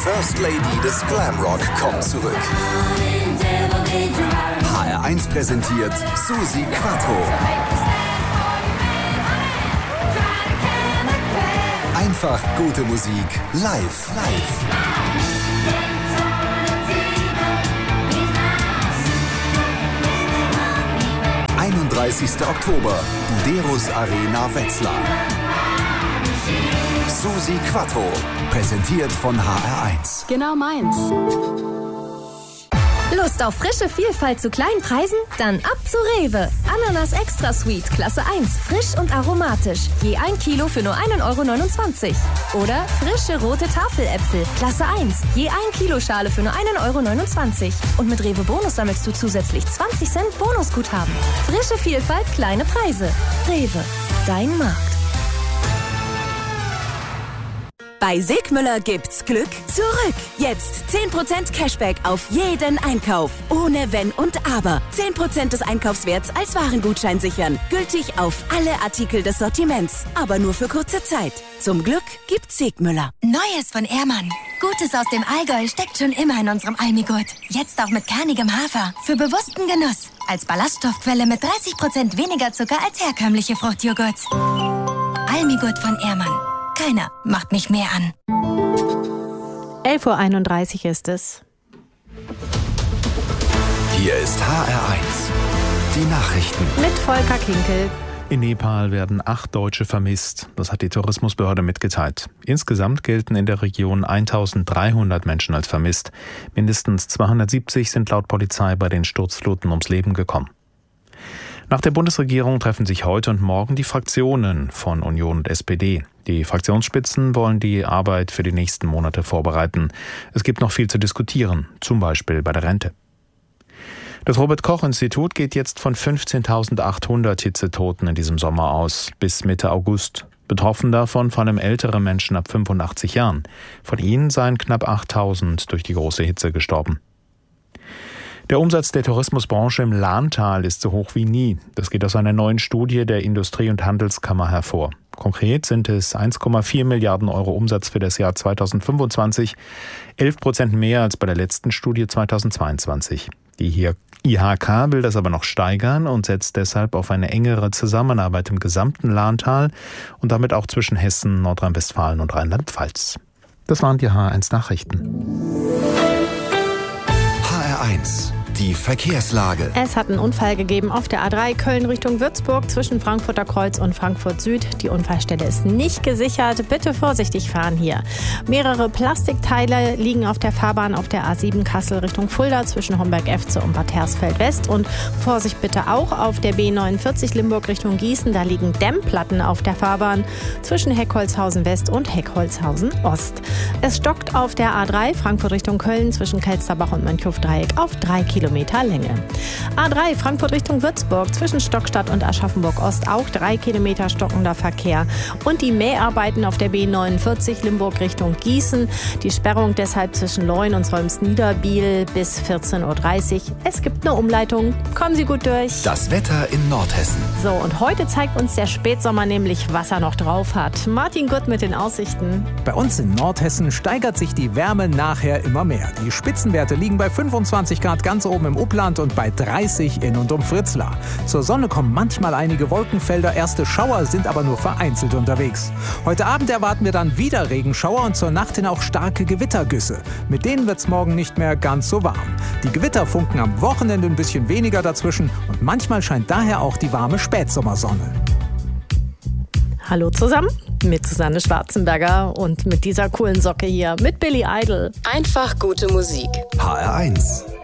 First Lady des Glamrock kommt zurück. HR1 präsentiert Suzi Quatro. Einfach gute Musik live. 31. Oktober, Buderus Arena Wetzlar. Suzi Quatro, präsentiert von HR1. Genau meins. Lust auf frische Vielfalt zu kleinen Preisen? Dann ab zu Rewe. Ananas Extra Sweet, Klasse 1, frisch und aromatisch. Je 1 Kilo für nur 1,29 €. Oder frische rote Tafeläpfel, Klasse 1, je 1 Kilo Schale für nur 1,29 €. Und mit Rewe Bonus sammelst du zusätzlich 20 Cent Bonusguthaben. Frische Vielfalt, kleine Preise. Rewe, dein Markt. Bei Sigmüller gibt's Glück zurück. Jetzt 10% Cashback auf jeden Einkauf. Ohne Wenn und Aber. 10% des Einkaufswerts als Warengutschein sichern. Gültig auf alle Artikel des Sortiments. Aber nur für kurze Zeit. Zum Glück gibt's Sigmüller. Neues von Ehrmann. Gutes aus dem Allgäu steckt schon immer in unserem Almigurt. Jetzt auch mit kernigem Hafer. Für bewussten Genuss. Als Ballaststoffquelle mit 30% weniger Zucker als herkömmliche Fruchtjoghurts. Almigurt von Ehrmann. Keiner macht mich mehr an. 11:31 Uhr ist es. Hier ist HR1. Die Nachrichten. Mit Volker Kinkel. In Nepal werden 8 Deutsche vermisst. Das hat die Tourismusbehörde mitgeteilt. Insgesamt gelten in der Region 1300 Menschen als vermisst. Mindestens 270 sind laut Polizei bei den Sturzfluten ums Leben gekommen. Nach der Bundesregierung treffen sich heute und morgen die Fraktionen von Union und SPD. Die Fraktionsspitzen wollen die Arbeit für die nächsten Monate vorbereiten. Es gibt noch viel zu diskutieren, zum Beispiel bei der Rente. Das Robert-Koch-Institut geht jetzt von 15.800 Hitzetoten in diesem Sommer aus, bis Mitte August. Betroffen davon vor allem ältere Menschen ab 85 Jahren. Von ihnen seien knapp 8.000 durch die große Hitze gestorben. Der Umsatz der Tourismusbranche im Lahntal ist so hoch wie nie. Das geht aus einer neuen Studie der Industrie- und Handelskammer hervor. Konkret sind es 1,4 Milliarden € Umsatz für das Jahr 2025, 11% mehr als bei der letzten Studie 2022. Die IHK will das aber noch steigern und setzt deshalb auf eine engere Zusammenarbeit im gesamten Lahntal und damit auch zwischen Hessen, Nordrhein-Westfalen und Rheinland-Pfalz. Das waren die HR1 Nachrichten. HR1. Die Verkehrslage. Es hat einen Unfall gegeben auf der A3 Köln Richtung Würzburg zwischen Frankfurter Kreuz und Frankfurt Süd. Die Unfallstelle ist nicht gesichert. Bitte vorsichtig fahren hier. Mehrere Plastikteile liegen auf der Fahrbahn auf der A7 Kassel Richtung Fulda zwischen Homberg-Efze und Bad Hersfeld West. Und Vorsicht bitte auch auf der B49 Limburg Richtung Gießen. Da liegen Dämmplatten auf der Fahrbahn zwischen Heckholzhausen West und Heckholzhausen Ost. Es stockt auf der A3 Frankfurt Richtung Köln zwischen Kelsterbach und Mönchhofdreieck auf 3 Kilometer Länge. A3 Frankfurt Richtung Würzburg zwischen Stockstadt und Aschaffenburg Ost auch 3 Kilometer stockender Verkehr. Und die Mäharbeiten auf der B49 Limburg Richtung Gießen. Die Sperrung deshalb zwischen Leun und Solms-Niederbiel bis 14:30 Uhr. Es gibt eine Umleitung. Kommen Sie gut durch. Das Wetter in Nordhessen. So, und heute zeigt uns der Spätsommer nämlich, was er noch drauf hat. Martin Gutt mit den Aussichten. Bei uns in Nordhessen steigert sich die Wärme nachher immer mehr. Die Spitzenwerte liegen bei 25 Grad ganz oben im Upland und bei 30 in und um Fritzlar. Zur Sonne kommen manchmal einige Wolkenfelder, erste Schauer sind aber nur vereinzelt unterwegs. Heute Abend erwarten wir dann wieder Regenschauer und zur Nacht hin auch starke Gewittergüsse. Mit denen wird es morgen nicht mehr ganz so warm. Die Gewitter funken am Wochenende ein bisschen weniger dazwischen und manchmal scheint daher auch die warme Spätsommersonne. Hallo zusammen, mit Susanne Schwarzenberger und mit dieser coolen Socke hier, mit Billy Idol. Einfach gute Musik. HR1.